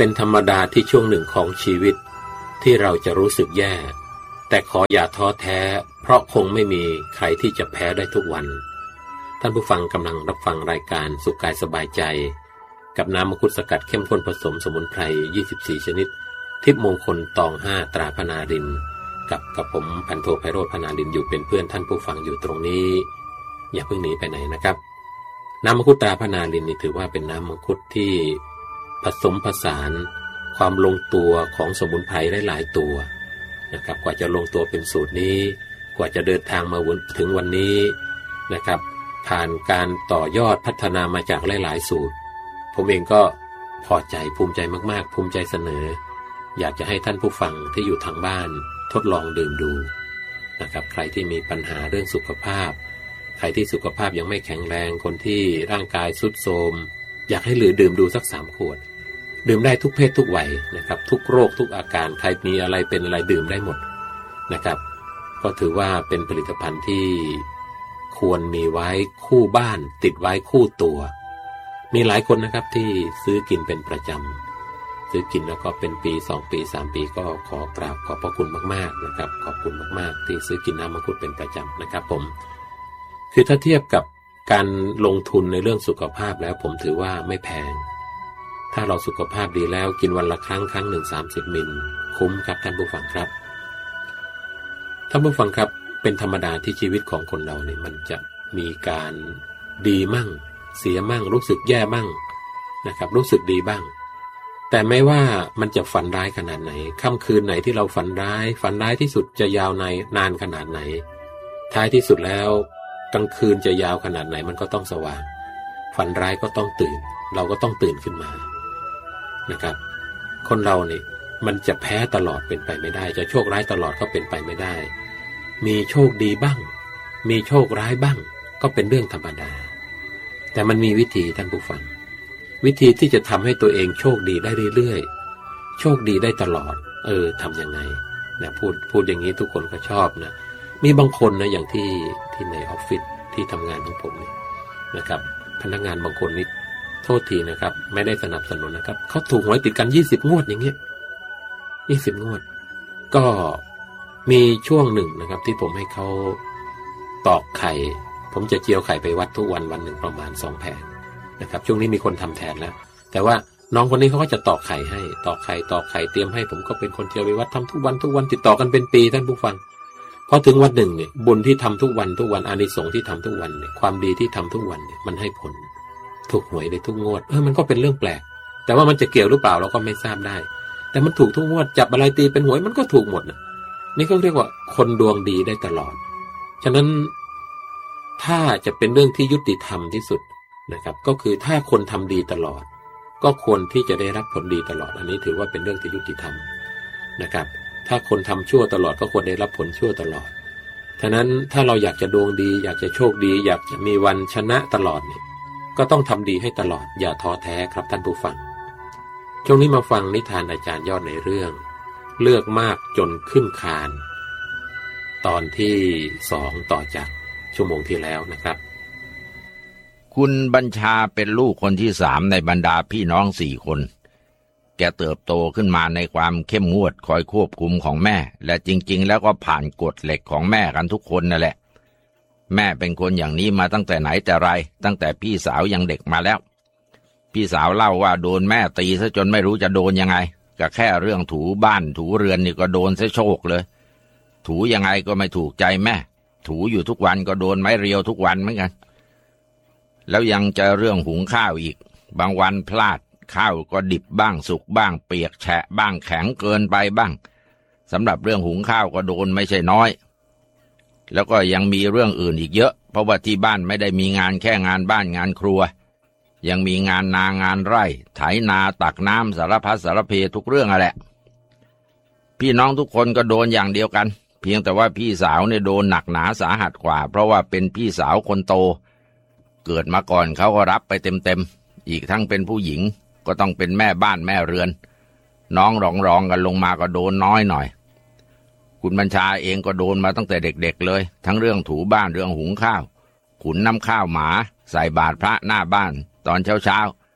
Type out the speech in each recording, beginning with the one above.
เป็นธรรมดาที่ช่วงหนึ่งของชีวิตที่เราจะรู้สึกแย่แต่ขออย่าท้อแท้เพราะคงไม่มีใครที่จะแพ้ได้ทุกวันท่านผู้ฟังกำลังรับฟังรายการสุขกายสบายใจกับน้ำมังคุดสกัดเข้มข้นผสมสมุนไพร24ชนิดทิพย์มงคลตอง5ตราพนารินกับผมพันโทไพโรจน์พนารินอยู่เป็นเพื่อนท่านผู้ฟังอยู่ตรงนี้อย่าเพิ่งหนีไปไหนนะครับน้ำมังคุดตราพนารินนี่ถือว่าเป็นน้ำมังคุดที่ผสมผสานความลงตัวของสมุนไพรหลายๆตัวนะครับกว่าจะลงตัวเป็นสูตรนี้กว่าจะเดินทางมาถึงวันนี้นะครับผ่านการต่อยอดพัฒนามาจากหลายๆสูตรผมเองก็พอใจภูมิใจมากๆภูมิใจเสนออยากจะให้ท่านผู้ฟังที่อยู่ทางบ้านทดลองดื่มดูนะครับใครที่มีปัญหาเรื่องสุขภาพใครที่สุขภาพยังไม่แข็งแรงคนที่ร่างกายทรุดโทรมอยากให้ดื่มดูสัก3 ขวดดื่มได้ทุกเพศทุกวัยนะครับทุกโรคทุกอาการใครมีอะไรเป็นอะไรดื่มได้หมดนะครับก็ถือว่าเป็นผลิตภัณฑ์ที่ควรมีไว้คู่บ้านติดไว้คู่ตัวมีหลายคนนะครับที่ซื้อกินเป็นประจำซื้อกินแล้วก็เป็นปี2 ปี3 ปีก็ขอกราบขอบพระคุณมากๆนะครับขอบคุณมากๆที่ซื้อกินน้ำมังคุดเป็นประจำนะครับผมคือถ้าเทียบกับการลงทุนในเรื่องสุขภาพแล้วผมถือว่าไม่แพงถ้าเราสุขภาพดีแล้วกินวันละครั้งหนึ่ง30 มิลคุ้มครับท่านผู้ฟังครับท่านผู้ฟังครับเป็นธรรมดาที่ชีวิตของคนเราเนี่ยมันจะมีการดีมั่งเสียมั่งรู้สึกแย่มั่งนะครับรู้สึกดีบ้างแต่ไม่ว่ามันจะฝันร้ายขนาดไหนค่ำคืนไหนที่เราฝันร้ายที่สุดจะยาวนานขนาดไหนท้ายที่สุดแล้วกลางคืนจะยาวขนาดไหนมันก็ต้องสว่างฝันร้ายก็ต้องตื่นเราก็ต้องตื่นขึ้นมานะครับคนเราเนี่ยมันจะแพ้ตลอดเป็นไปไม่ได้จะโชคร้ายตลอดก็เป็นไปไม่ได้มีโชคดีบ้างมีโชคร้ายบ้างก็เป็นเรื่องธรรมดาแต่มันมีวิธีท่านผู้ฟังวิธีที่จะทำให้ตัวเองโชคดีได้เรื่อยๆโชคดีได้ตลอดทำยังไงนะพูดอย่างนี้ทุกคนก็ชอบนะมีบางคนนะอย่างที่ในออฟฟิศที่ทำงานของผมเนี่ยนะครับพนักงานบางคนนี่โทษทีนะครับไม่ได้สนับสนุนนะครับเขาถูกหวยติดกัน20 งวดอย่างเงี้ย20 งวดก็มีช่วงหนึ่งนะครับที่ผมให้เขาตอกไข่ผมจะเจียวไข่ไปวัดทุกวันหนึ่งประมาณ2 แผงนะครับช่วงนี้มีคนทำแทนแล้วแต่ว่าน้องคนนี้เขาก็จะตอกไข่ให้ตอกไข่เตรียมให้ผมก็เป็นคนเจียวไปวัดทำทุกวันติดต่อกันเป็นปีท่านผู้ฟังพอถึงวันหนึ่งเนี่ยบุญที่ทำทุกวันอานิสงส์ที่ทำทุกวันเนี่ยความดีที่ทำทุกวันเนี่ยมันให้ผลถูกหวยได้ทุกงวดมันก็เป็นเรื่องแปลกแต่ว่ามันจะเกี่ยวหรือเปล่าเราก็ไม่ทราบได้แต่มันถูกทุกงวดจับอะไรตีเป็นหวยมันก็ถูกหมดนะนี่เขาเรียกว่าคนดวงดีได้ตลอดฉะนั้นถ้าจะเป็นเรื่องที่ยุติธรรมที่สุดนะครับก็คือถ้าคนทำดีตลอดก็ควรที่จะได้รับผลดีตลอดอันนี้ถือว่าเป็นเรื่องที่ยุติธรรมนะครับถ้าคนทำชั่วตลอดก็ควรได้รับผลชั่วตลอดฉะนั้นถ้าเราอยากจะดวงดีอยากจะโชคดีอยากจะมีวันชนะตลอดเนี่ยก็ต้องทำดีให้ตลอดอย่าท้อแท้ครับท่านผู้ฟังช่วงนี้มาฟังนิทานอาจารย์ยอดในเรื่องเลือกมากจนขึ้นคานตอนที่2ต่อจากชั่วโมงที่แล้วนะครับคุณบัญชาเป็นลูกคนที่3ในบรรดาพี่น้อง4 คนแกเติบโตขึ้นมาในความเข้มงวดคอยควบคุมของแม่และจริงๆแล้วก็ผ่านกฎเหล็กของแม่กันทุกคนนั่นแหละแม่เป็นคนอย่างนี้มาตั้งแต่ไหนแต่ไรตั้งแต่พี่สาวยังเด็กมาแล้วพี่สาวเล่าว่าโดนแม่ตีซะจนไม่รู้จะโดนยังไงก็แค่เรื่องถูบ้านถูเรือนนี่ก็โดนซะโชคเลยถูยังไงก็ไม่ถูกใจแม่ถูอยู่ทุกวันก็โดนไม้เรียวทุกวันเหมือนกันแล้วยังจะเรื่องหุงข้าวอีกบางวันพลาดข้าวก็ดิบบ้างสุกบ้างเปียกแฉะบ้างแข็งเกินไปบ้างสำหรับเรื่องหุงข้าวก็โดนไม่ใช่น้อยแล้วก็ยังมีเรื่องอื่นอีกเยอะเพราะว่าที่บ้านไม่ได้มีงานแค่งานบ้านงานครัวยังมีงานนางานไร่ไถนาตักน้ำสารพัดสารเพทุกเรื่องอะแหละพี่น้องทุกคนก็โดนอย่างเดียวกันเพียงแต่ว่าพี่สาวเนี่ยโดนหนักหนาสาหัสกว่าเพราะว่าเป็นพี่สาวคนโตเกิดมาก่อนเขาก็รับไปเต็มอีกทั้งเป็นผู้หญิงก็ต้องเป็นแม่บ้านแม่เรือนน้องรองกันลงมาก็โดนน้อยหน่อยคุณบัญชาเองก็โดนมาตั้งแต่เด็กๆเลยทั้งเรื่องถูบ้านเรื่องหุงข้าวขุนน้ำข้าวหมาใส่บาตรพระหน้าบ้านตอนเช้า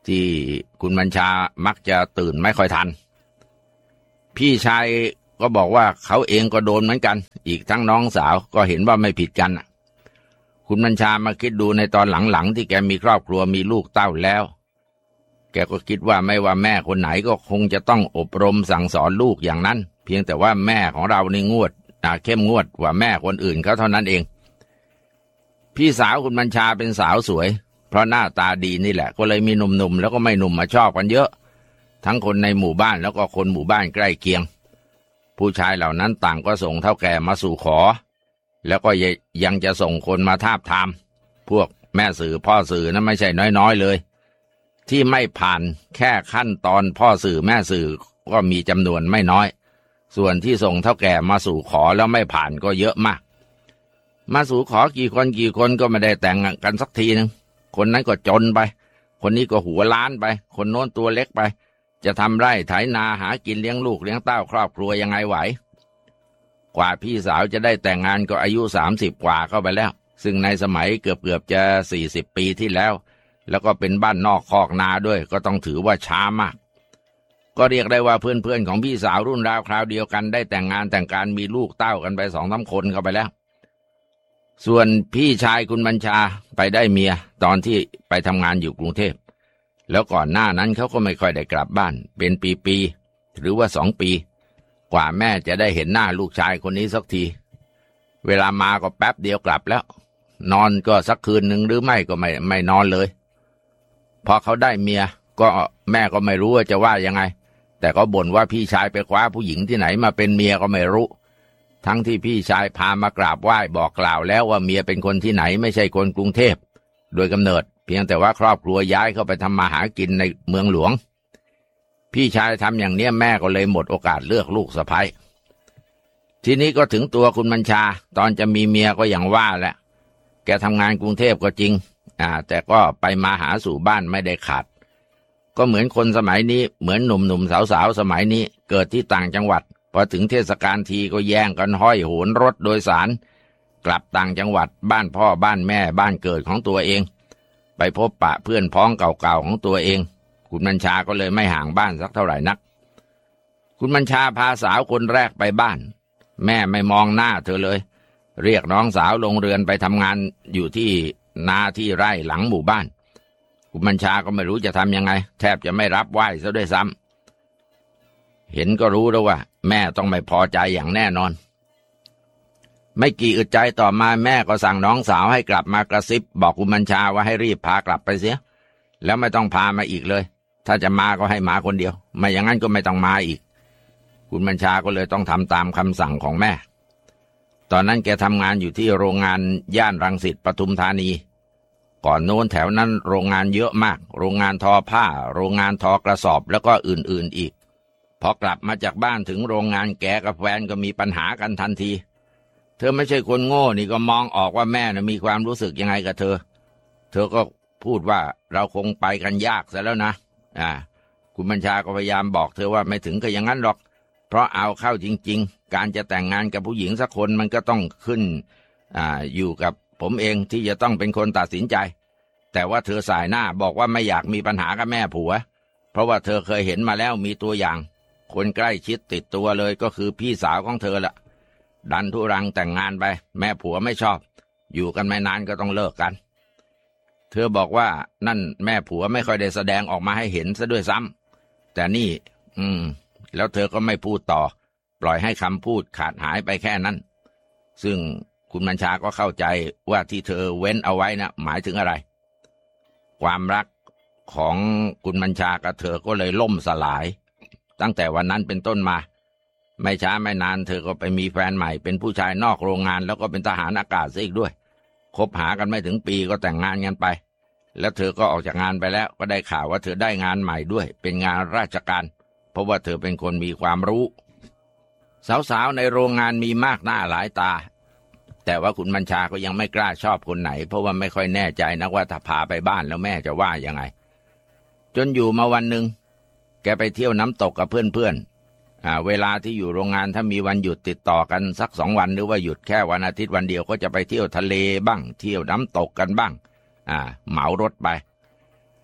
ที่คุณบัญชามักจะตื่นไม่ค่อยทันพี่ชายก็บอกว่าเขาเองก็โดนเหมือนกันอีกทั้งน้องสาวก็เห็นว่าไม่ผิดกันคุณบัญชามาคิดดูในตอนหลังๆที่แกมีครอบครัวมีลูกเต้าแล้วแกก็คิดว่าไม่ว่าแม่คนไหนก็คงจะต้องอบรมสั่งสอนลูกอย่างนั้นเพียงแต่ว่าแม่ของเราในเข้มงวดกว่าแม่คนอื่นเขาเท่านั้นเองพี่สาวคุณบัญชาเป็นสาวสวยเพราะหน้าตาดีนี่แหละก็เลยมีหนุ่มๆแล้วก็ไม่หนุ่มมาชอบกันเยอะทั้งคนในหมู่บ้านแล้วก็คนหมู่บ้านใกล้เคียงผู้ชายเหล่านั้นต่างก็ส่งเฒ่าแก่มาสู่ขอแล้วก็ยังจะส่งคนมาทาบทามพวกแม่สื่อพ่อสื่อนั้นไม่ใช่น้อยๆเลยที่ไม่ผ่านแค่ขั้นตอนพ่อสื่อแม่สื่อก็มีจำนวนไม่น้อยส่วนที่ส่งเฒ่าแก่มาสู่ขอแล้วไม่ผ่านก็เยอะมากมาสู่ขอกี่คนก็ไม่ได้แต่งกันสักทีนึงคนนั้นก็จนไปคนนี้ก็หัวล้านไปคนโน้นตัวเล็กไปจะทำไร่ไถนาหากินเลี้ยงลูกเลี้ยงเต้าครอบครัวยังไงไหวกว่าพี่สาวจะได้แต่งงานก็อายุ30กว่าเข้าไปแล้วซึ่งในสมัยเกือบจะ40ปีที่แล้วก็เป็นบ้านนอกคอกนาด้วยก็ต้องถือว่าช้ามากก็เรียกได้ว่าเพื่อนของพี่สาวรุ่นราวคราวเดียวกันได้แต่งงานแต่งการมีลูกเต้ากันไป2-3 คนเข้าไปแล้วส่วนพี่ชายคุณบัญชาไปได้เมียตอนที่ไปทำงานอยู่กรุงเทพแล้วก่อนหน้านั้นเขาก็ไม่ค่อยได้กลับบ้านเป็นปีๆหรือว่า2 ปีกว่าแม่จะได้เห็นหน้าลูกชายคนนี้สักทีเวลามาก็แป๊บเดียวกลับแล้วนอนก็สักคืนหนึ่งหรือไม่ก็ไม่นอนเลยพอเขาได้เมียก็แม่ก็ไม่รู้ว่าจะว่ายังไงแต่ก็บ่นว่าพี่ชายไปคว้าผู้หญิงที่ไหนมาเป็นเมียก็ไม่รู้ทั้งที่พี่ชายพามากราบไหว้บอกกล่าวแล้วว่าเมียเป็นคนที่ไหนไม่ใช่คนกรุงเทพโดยกำเนิดเพียงแต่ว่าครอบครัวย้ายเข้าไปทำมาหากินในเมืองหลวงพี่ชายทำอย่างนี้แม่ก็เลยหมดโอกาสเลือกลูกสะใภ้ทีนี้ก็ถึงตัวคุณบัญชาตอนจะมีเมียก็อย่างว่าแหละแกทำงานกรุงเทพก็จริงแต่ก็ไปมาหาสู่บ้านไม่ได้ขาดก็เหมือนคนสมัยนี้เหมือนหนุ่มๆสาวๆสมัยนี้เกิดที่ต่างจังหวัดพอถึงเทศกาลทีก็แย่งกันห้อยโหนรถโดยสารกลับต่างจังหวัดบ้านพ่อบ้านแม่บ้านเกิดของตัวเองไปพบปะเพื่อนพ้องเก่าๆของตัวเองคุณบัญชาก็เลยไม่ห่างบ้านสักเท่าไหร่นักคุณบัญชาพาสาวคนแรกไปบ้านแม่ไม่มองหน้าเธอเลยเรียกน้องสาวลงเรือนไปทำงานอยู่ที่นาที่ไร่หลังหมู่บ้านคุณบัญชาก็ไม่รู้จะทำยังไงแทบจะไม่รับไหว้ซะด้วยซ้ำเห็นก็รู้แล้วว่าแม่ต้องไม่พอใจอย่างแน่นอนไม่กี่อึดใจต่อมาแม่ก็สั่งน้องสาวให้กลับมากระซิบบอกคุณบัญชาว่าให้รีบพากลับไปเสียแล้วไม่ต้องพามาอีกเลยถ้าจะมาก็ให้มาคนเดียวไม่อย่างนั้นก็ไม่ต้องมาอีกคุณบัญชาก็เลยต้องทำตามคำสั่งของแม่ตอนนั้นแกทำงานอยู่ที่โรงงานย่านรังสิตปทุมธานีก่อนโน้นแถวนั้นโรงงานเยอะมากโรงงานทอผ้าโรงงานทอกระสอบแล้วก็อื่นๆอีกพอกลับมาจากบ้านถึงโรงงานแกกับแฟนก็มีปัญหากันทันทีเธอไม่ใช่คนโง่นี่ก็มองออกว่าแม่มีความรู้สึกยังไงกับเธอก็พูดว่าเราคงไปกันยากซะแล้วนะคุณบัญชาก็พยายามบอกเธอว่าไม่ถึงกับอย่างนั้นหรอกเพราะเอาเข้าจริงๆการจะแต่งงานกับผู้หญิงสักคนมันก็ต้องขึ้นอยู่กับผมเองที่จะต้องเป็นคนตัดสินใจแต่ว่าเธอสายหน้าบอกว่าไม่อยากมีปัญหากับแม่ผัวเพราะว่าเธอเคยเห็นมาแล้วมีตัวอย่างคนใกล้ชิดติดตัวเลยก็คือพี่สาวของเธอละดันทุรังแต่งงานไปแม่ผัวไม่ชอบอยู่กันไม่นานก็ต้องเลิกกันเธอบอกว่านั่นแม่ผัวไม่ค่อยได้แสดงออกมาให้เห็นซะด้วยซ้ำแต่นี่แล้วเธอก็ไม่พูดต่อปล่อยให้คำพูดขาดหายไปแค่นั้นซึ่งคุณบัญชาก็เข้าใจว่าที่เธอเว้นเอาไว้นะหมายถึงอะไรความรักของคุณบัญชากับเธอก็เลยล่มสลายตั้งแต่วันนั้นเป็นต้นมาไม่ช้าไม่นานเธอก็ไปมีแฟนใหม่เป็นผู้ชายนอกโรงงานแล้วก็เป็นทหารอากาศซะอีกด้วยคบหากันไม่ถึงปีก็แต่งงานกันไปแล้วเธอก็ออกจากงานไปแล้วก็ได้ข่าวว่าเธอได้งานใหม่ด้วยเป็นงานราชการเพราะว่าเธอเป็นคนมีความรู้สาวๆในโรงงานมีมากหน้าหลายตาแต่ว่าคุณบัญชาก็ยังไม่กล้าชอบคนไหนเพราะว่าไม่ค่อยแน่ใจนักว่าถ้าพาไปบ้านแล้วแม่จะว่ายังไงจนอยู่มาวันหนึ่งแกไปเที่ยวน้ำตกกับเพื่อนเวลาที่อยู่โรงงานถ้ามีวันหยุดติดต่อกันสัก2 วันหรือว่าหยุดแค่วันอาทิตย์วันเดียวก็จะไปเที่ยวทะเลบ้างเที่ยวน้ำตกกันบ้างเหมารถไป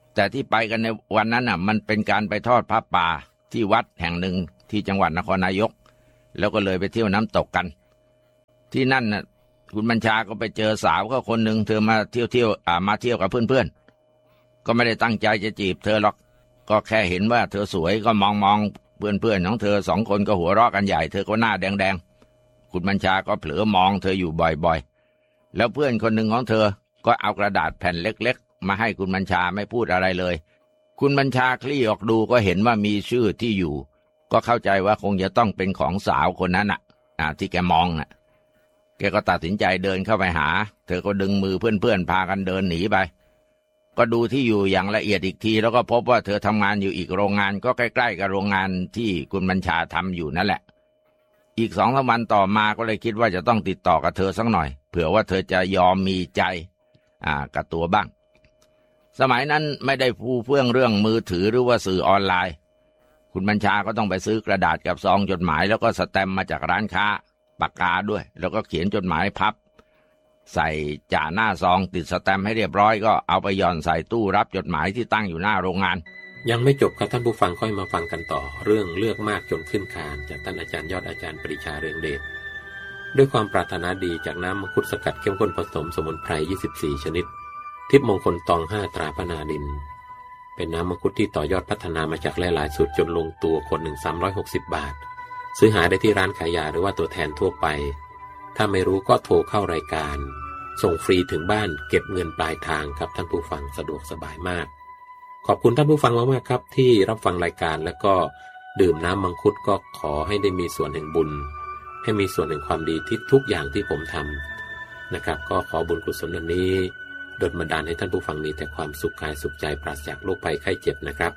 แต่ที่ไปกันในวันนั้นน่ะมันเป็นการไปทอดผ้าป่าที่วัดแห่งหนึ่งที่จังหวัดนครนายกแล้วก็เลยไปเที่ยวน้ำตกกันที่นั่นน่ะคุณบัญชาก็ไปเจอสาวก็คนหนึ่งเธอมาเที่ยวกับเพื่อนๆก็ไม่ได้ตั้งใจจะจีบเธอหรอกก็แค่เห็นว่าเธอสวยก็มองเพื่อนของเธอสองคนก็หัวเราะกันใหญ่เธอก็หน้าแดงๆคุณบัญชาก็เผลอมองเธออยู่บ่อยๆแล้วเพื่อนคนหนึ่งของเธอก็เอากระดาษแผ่นเล็กๆมาให้คุณบัญชาไม่พูดอะไรเลยคุณบัญชาคลี่ออกดูก็เห็นว่ามีชื่อที่อยู่ก็เข้าใจว่าคงจะต้องเป็นของสาวคนนั้นน่ะที่แกมองน่ะแกก็ตัดสินใจเดินเข้าไปหาเธอก็ดึงมือเพื่อนๆพากันเดินหนีไปก็ดูที่อยู่อย่างละเอียดอีกทีแล้วก็พบว่าเธอทำงานอยู่อีกโรงงานก็ใกล้ๆกับโรงงานที่คุณบัญชาทำอยู่นั่นแหละอีก2-3 วันต่อมาก็เลยคิดว่าจะต้องติดต่อกับเธอสักหน่อยเผื่อว่าเธอจะยอมมีใจกับตัวบ้างสมัยนั้นไม่ได้ฟูเฟื่องเรื่องมือถือหรือว่าสื่อออนไลน์คุณบัญชาก็ต้องไปซื้อกระดาษกับซองจดหมายแล้วก็สแตมป์มาจากร้านค้าปากกาด้วยแล้วก็เขียนจดหมายพับใส่จ่าหน้าซองติดสแตมป์ให้เรียบร้อยก็เอาไปหย่อนใส่ตู้รับจดหมายที่ตั้งอยู่หน้าโรงงานยังไม่จบครับท่านผู้ฟังค่อยมาฟังกันต่อเรื่องเลือกมากจนขึ้นคานจากท่านอาจารย์ยอดอาจารย์ปรีชาเรืองเดชด้วยความปรารถนาดีจากน้ำมังคุดสกัดเข้มข้นผสมสมุนไพร24ชนิดทิพย์มงคลตอง5ตราพนาดินเป็นน้ำมังคุดที่ต่อยอดพัฒนามาจากหลายๆสูตรจนลงตัวคนหนึ่ง360 บาทซื้อหาได้ที่ร้านขายยาหรือว่าตัวแทนทั่วไปถ้าไม่รู้ก็โทรเข้ารายการส่งฟรีถึงบ้านเก็บเงินปลายทางครับท่านผู้ฟังสะดวกสบายมากขอบคุณท่านผู้ฟังมากๆครับที่รับฟังรายการแล้วก็ดื่มน้ำมังคุดก็ขอให้ได้มีส่วนแห่งบุญให้มีส่วนแห่งความดีที่ทุกอย่างที่ผมทำนะครับก็ขอบุญกุศลอันนี้ดลบันดาลให้ท่านผู้ฟังมีแต่ความสุขกายสุขใจปราศจากโรคภัยไข้เจ็บนะครับ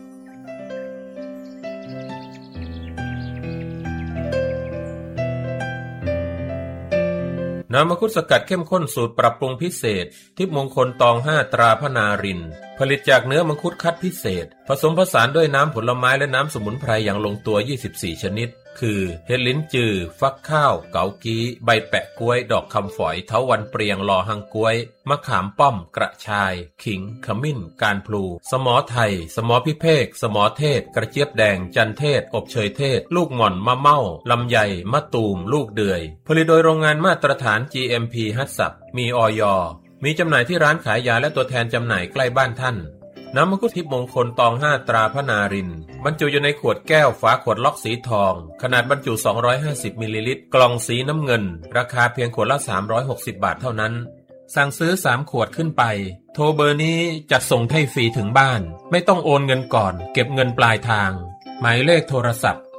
น้ำมังคุดสกัดเข้มข้นสูตรปรับปรุงพิเศษทิพย์มงคลตอง5ตราพนารินผลิตจากเนื้อมังคุดคัดพิเศษผสมผสานด้วยน้ำผลไม้และน้ำสมุนไพรอย่างลงตัว24ชนิดคือเห็ดลิ้นจือฟักข้าวเกากี้ใบแปะกล้วยดอกคำฝอยเถาวัลย์เปรียงลอหังกล้วยมะขามป้อมกระชายขิงขมิ้นการพลูสมอไทยสมอพิเภกสมอเทศกระเจี๊ยบแดงจันเทศอบเชยเทศลูกหม่อนมะเม่าลำไยมะตูมลูกเดือยผลิตโดยโรงงานมาตรฐาน GMP ฮัตสับมีอย.มีจำหน่ายที่ร้านขายยาและตัวแทนจำหน่ายใกล้บ้านท่านน้ำมังคุดทิพย์มงคลตอง5ตราพนารินบรรจุอยู่ในขวดแก้วฝาขวดล็อกสีทองขนาดบรรจุ250มิลลิลิตรกล่องสีน้ำเงินราคาเพียงขวดละ360 บาทเท่านั้นสั่งซื้อ3ขวดขึ้นไปโทรเบอร์นี้จัดส่งให้ฟรีถึงบ้านไม่ต้องโอนเงินก่อนเก็บเงินปลายทางหมายเลขโทรศัพท์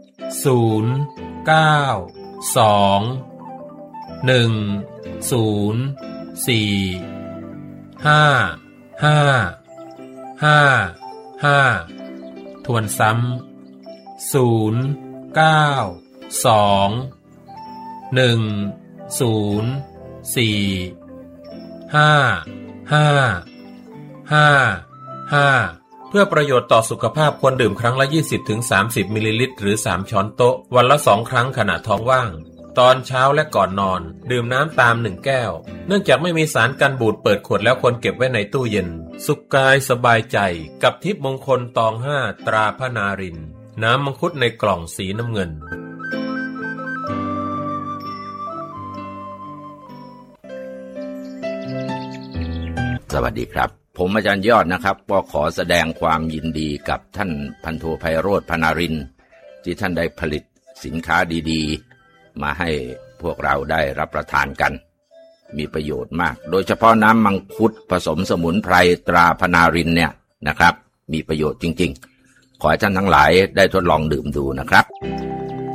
092-104-5555ทวนซ้ำ092-104-5555เพื่อประโยชน์ต่อสุขภาพควรดื่มครั้งละ 20-30 มิลลิลิตรหรือ3ช้อนโต๊ะวันละ2ครั้งขณะท้องว่างตอนเช้าและก่อนนอนดื่มน้ำตาม1แก้วเนื่องจากไม่มีสารกันบูดเปิดขวดแล้วควรเก็บไว้ในตู้เย็นสุขกายสบายใจกับทิพย์มงคลตอง5ตราพนารินน้ำมังคุดในกล่องสีน้ำเงินสวัสดีครับผมอาจารย์ยอดนะครับก็ขอแสดงความยินดีกับท่านพันโทไพโรจน์พนารินที่ท่านได้ผลิตสินค้าดีๆมาให้พวกเราได้รับประทานกันมีประโยชน์มากโดยเฉพาะน้ำมังคุดผสมสมุนไพรตราพนารินเนี่ยนะครับมีประโยชน์จริงๆขอให้ท่านทั้งหลายได้ทดลองดื่มดูนะครับ